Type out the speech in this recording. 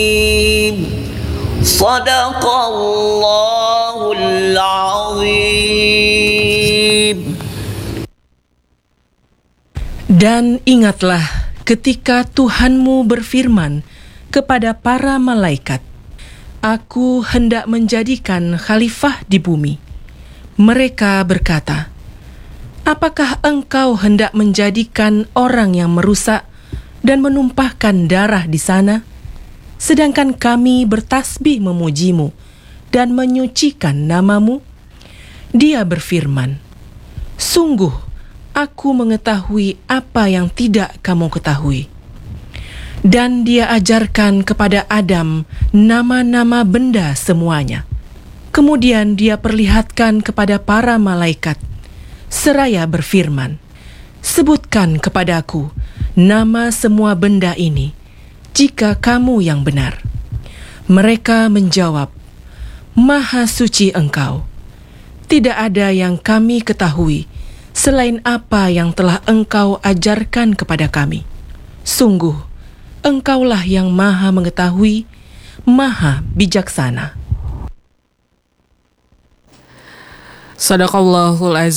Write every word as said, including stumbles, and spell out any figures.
Sadaqallahul azim. Dan ingatlah ketika Tuhanmu berfirman kepada para malaikat, Aku hendak menjadikan khalifah di bumi. Mereka berkata, Apakah engkau hendak menjadikan orang yang merusak dan menumpahkan darah di sana? Sedangkan kami bertasbih memujimu dan menyucikan namamu. Dia berfirman, Sungguh, aku mengetahui apa yang tidak kamu ketahui. Dan dia ajarkan kepada Adam nama-nama benda semuanya. Kemudian dia perlihatkan kepada para malaikat, seraya berfirman, Sebutkan kepadaku nama semua benda ini, jika kamu yang benar. Mereka menjawab, Maha suci engkau. Tidak ada yang kami ketahui selain apa yang telah engkau ajarkan kepada kami. Sungguh, engkaulah yang maha mengetahui, maha bijaksana. Sadaqallahul azim.